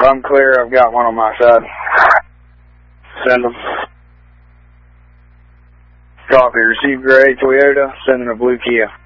I'm clear. I've got one on my side. Send them. Copy. Received gray Toyota. Sending a blue Kia.